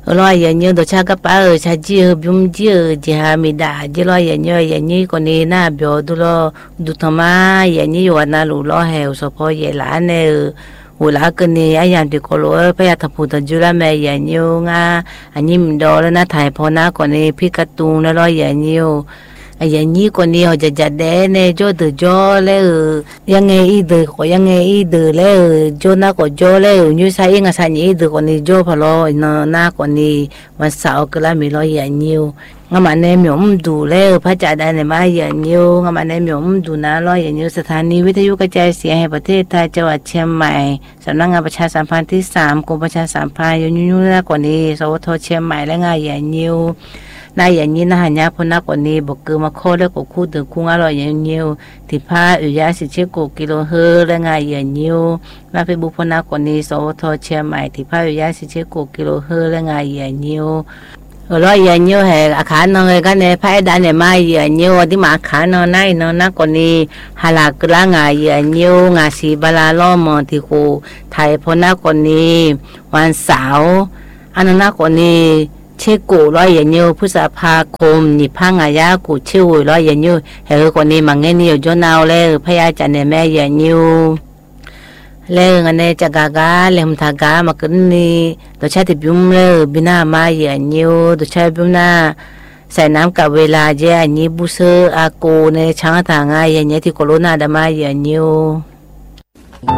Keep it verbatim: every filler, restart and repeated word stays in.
lo ya nhiều đồ cha các bà cha chia bún chia chỉ hà mi đã chỉ lo ya nhiều ya nhiều còn đi na biểu đồ lo đồ tham à ya nhiềuวันน่ะlo heo so po ya la ne u la cái này ai làm thì có lo phải là thằng phụ thân chú là mẹ ya nhiều nga anh em đó là na thay po na còn đi phi cắt tu na lo ya nhiều ai nhiều còn đi họจะเดนcho từ choเลยยังไงอีเดอก็ยังไงอีเดอเลยchoน่าก็choเลยอยู่ใส่ยังไงใส่อีเดอก็นี่choพอloเนาะน่าก็นี่วันเสาร์ก็ละมีรอยใหญ่นิ้วงั้นมันเนี่ยมีอุ้มดูเลยพระจ่าได้ในบ้านใหญ่นิ้วงั้นมันเนี่ยมีอุ้มดูนะรอยใหญ่นิ้วสถานีวิทยุกระจายเสียงแห่งประเทศไทยจังหวัดเชียงใหม่สำนักงานประชาสัมพันธ์ที่สามกรมประชาสัมพันธ์ยุ่งๆน่าก็นี่สวทเชียงใหม่และงานใหญ่นิ้วนายอย่างนี้นะฮะเนี่ยพนักคนนี้บอกคือมาโคเล็กกับคู่ถึงคู่อร่อยอย่างเดียวที่พาอุยาสิเชกุกิโลเฮและไงอย่างเดียวมาเป็นบุพนักคนนี้สวทเชียงใหม่ที่พาอุยาสิเชกุกิโลเฮและไงอย่างเดียวอร่อยอย่างเดียวแห่อาคารนอนกันเนี่ยพายด้านเนี่ยมาอย่างเดียวที่มาอาคารนอนไหนนอนนักคนนี้ฮาลากละไงอย่างเดียวงาสีบาลาล้อมอที่คู่ไทยพนักคนนี้วันเสาร์อันนั้นนักคนนี้เชื่อกูร้อยอย่างเดียวพฤษภาคมนี่พังอายากูเชื่อร้อยอย่างเดียวเฮ้ยคนนี้มันเงี้ยนี่อยู่จนเอาเลยพยาจันเนี่ยแม่อย่างเดียวเรื่องอันนี้จะกากาเรื่องทากามาขึ้นนี่ตัวชาติบุ้มเลยบินามาอย่างเดียวตัวชาติบุ้มน่าใส่น้ำกับเวลาเจ้าอันนี้บุษอากูในช่างทางไงอย่างเงี้ยที่โคโรนาดามาอย่างเดียว